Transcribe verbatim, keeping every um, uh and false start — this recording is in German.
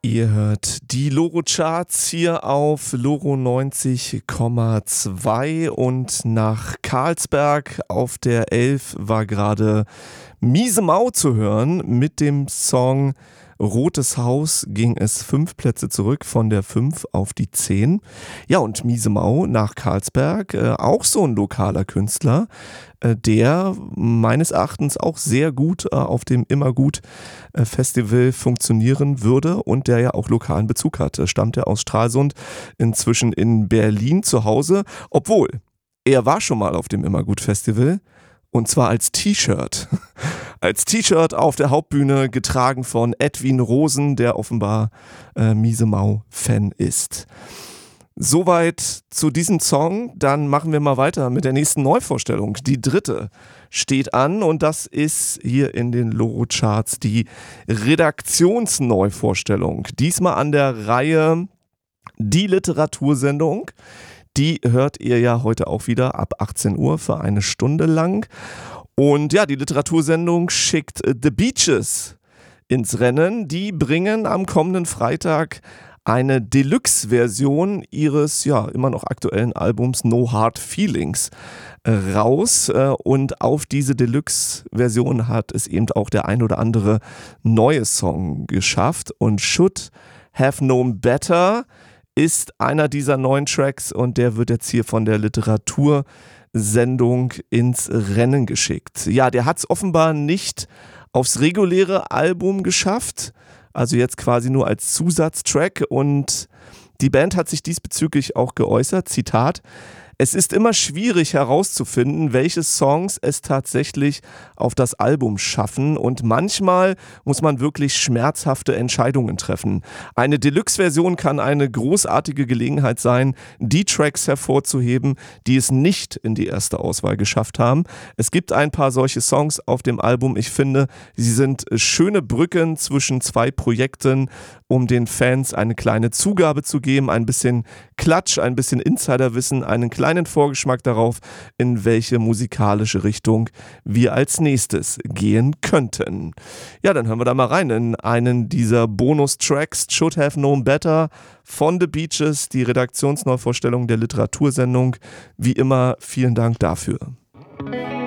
Ihr hört die Loro-Charts hier auf Loro neunzig Komma zwei und nach Carlsberg auf der elf war gerade Miese Mau zu hören. Mit dem Song Rotes Haus ging es fünf Plätze zurück von der fünf auf die zehn. Ja, und Miese Mau nach Carlsberg, äh, auch so ein lokaler Künstler, äh, der meines Erachtens auch sehr gut äh, auf dem Immergut äh, Festival funktionieren würde und der ja auch lokalen Bezug hatte. Stammt er aus Stralsund, inzwischen in Berlin zu Hause, obwohl er war schon mal auf dem Immergut Festival. Und zwar als T-Shirt. Als T-Shirt auf der Hauptbühne, getragen von Edwin Rosen, der offenbar äh, Miese Mau-Fan ist. Soweit zu diesem Song. Dann machen wir mal weiter mit der nächsten Neuvorstellung. Die dritte steht an und das ist hier in den Loro-Charts die Redaktionsneuvorstellung. Diesmal an der Reihe Die Literatursendung. Die hört ihr ja heute auch wieder ab achtzehn Uhr für eine Stunde lang. Und ja, die Literatursendung schickt The Beaches ins Rennen. Die bringen am kommenden Freitag eine Deluxe-Version ihres ja immer noch aktuellen Albums No Hard Feelings raus. Und auf diese Deluxe-Version hat es eben auch der ein oder andere neue Song geschafft. Und Should Have Known Better ist einer dieser neuen Tracks und der wird jetzt hier von der Literatursendung ins Rennen geschickt. Ja, der hat es offenbar nicht aufs reguläre Album geschafft, also jetzt quasi nur als Zusatztrack, und die Band hat sich diesbezüglich auch geäußert, Zitat: Es ist immer schwierig herauszufinden, welche Songs es tatsächlich auf das Album schaffen, und manchmal muss man wirklich schmerzhafte Entscheidungen treffen. Eine Deluxe-Version kann eine großartige Gelegenheit sein, die Tracks hervorzuheben, die es nicht in die erste Auswahl geschafft haben. Es gibt ein paar solche Songs auf dem Album. Ich finde, sie sind schöne Brücken zwischen zwei Projekten, um den Fans eine kleine Zugabe zu geben, ein bisschen Klatsch, ein bisschen Insiderwissen, einen kleinen Vorgeschmack darauf, in welche musikalische Richtung wir als nächstes gehen könnten. Ja, dann hören wir da mal rein in einen dieser Bonus-Tracks, Should Have Known Better von The Beaches, die Redaktionsneuvorstellung der Literatursendung. Wie immer, vielen Dank dafür.